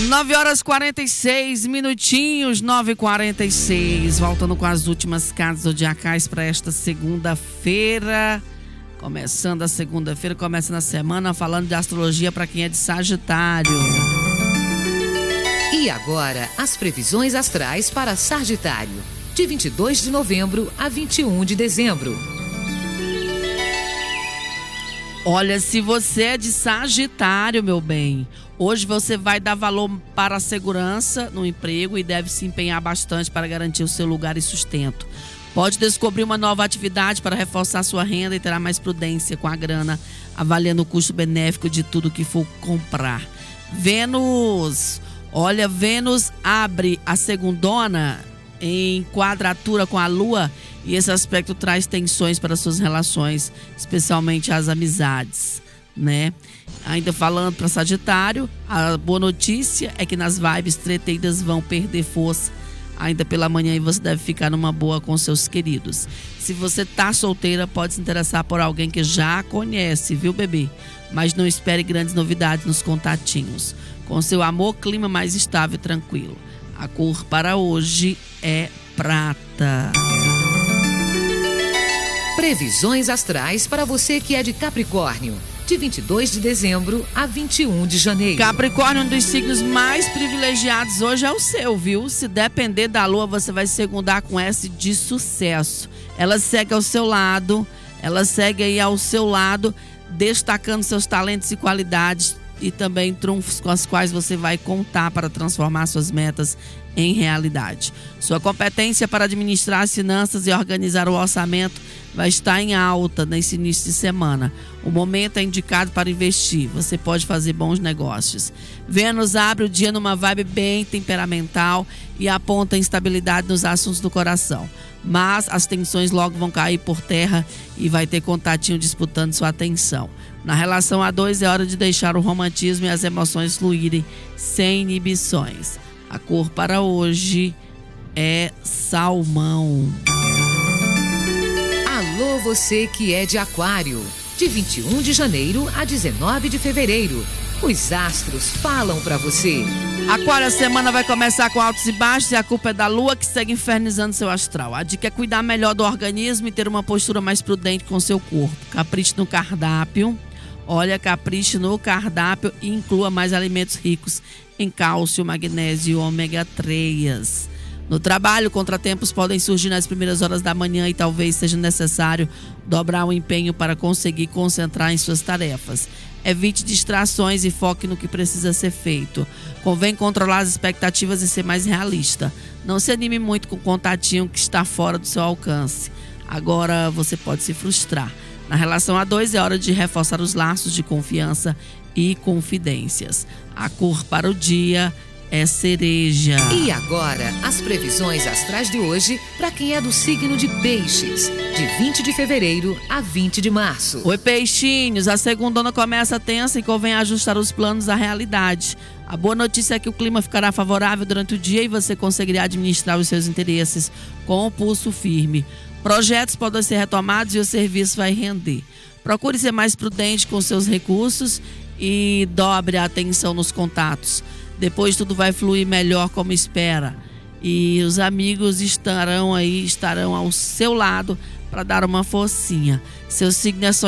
9 horas 46 minutinhos, 9h46. Voltando com as últimas cartas zodiacais para esta segunda-feira. Começando a segunda-feira, começando a semana falando de astrologia para quem é de Sagitário. E agora, as previsões astrais para Sagitário, de 22 de novembro a 21 de dezembro. Olha, se você é de Sagitário, meu bem, hoje você vai dar valor para a segurança no emprego e deve se empenhar bastante para garantir o seu lugar e sustento. Pode descobrir uma nova atividade para reforçar sua renda e terá mais prudência com a grana, avaliando o custo benéfico de tudo que for comprar. Vênus abre a segundona em quadratura com a Lua e esse aspecto traz tensões para suas relações, especialmente as amizades, né? Ainda falando para Sagitário, a boa notícia é que nas vibes treteiras vão perder força ainda pela manhã e você deve ficar numa boa com seus queridos. Se você tá solteira, pode se interessar por alguém que já conhece, viu, bebê? Mas não espere grandes novidades nos contatinhos. Com seu amor, clima mais estável e tranquilo. A cor para hoje é prata. Previsões astrais para você que é de Capricórnio, de 22 de dezembro a 21 de janeiro. Capricórnio, um dos signos mais privilegiados hoje é o seu, viu? Se depender da Lua, você vai segundar com S de sucesso. Ela segue ao seu lado, destacando seus talentos e qualidades e também trunfos com os quais você vai contar para transformar suas metas em realidade. Sua competência para administrar as finanças e organizar o orçamento vai estar em alta nesse início de semana. O momento é indicado para investir. Você pode fazer bons negócios. Vênus abre o dia numa vibe bem temperamental e aponta instabilidade nos assuntos do coração. Mas as tensões logo vão cair por terra e vai ter contatinho disputando sua atenção. Na relação a dois, é hora de deixar o romantismo e as emoções fluírem sem inibições. A cor para hoje é salmão. Alô, você que é de Aquário, de 21 de janeiro a 19 de fevereiro. Os astros falam para você. Aquário, a semana vai começar com altos e baixos e a culpa é da Lua que segue infernizando seu astral. A dica é cuidar melhor do organismo e ter uma postura mais prudente com seu corpo. Capriche no cardápio. Capriche no cardápio e inclua mais alimentos ricos em cálcio, magnésio e ômega 3. No trabalho, contratempos podem surgir nas primeiras horas da manhã e talvez seja necessário dobrar o empenho para conseguir concentrar em suas tarefas. Evite distrações e foque no que precisa ser feito. Convém controlar as expectativas e ser mais realista. Não se anime muito com o contatinho que está fora do seu alcance. Agora você pode se frustrar. Na relação a dois, é hora de reforçar os laços de confiança e confidências. A cor para o dia é cereja. E agora, as previsões astrais de hoje para quem é do signo de Peixes, de 20 de fevereiro a 20 de março. Oi, peixinhos, a segundona começa tensa e convém ajustar os planos à realidade. A boa notícia é que o clima ficará favorável durante o dia e você conseguirá administrar os seus interesses com o pulso firme. Projetos podem ser retomados e o serviço vai render. Procure ser mais prudente com seus recursos e dobre a atenção nos contatos. Depois tudo vai fluir melhor como espera. E os amigos estarão ao seu lado para dar uma forcinha. Seu signo é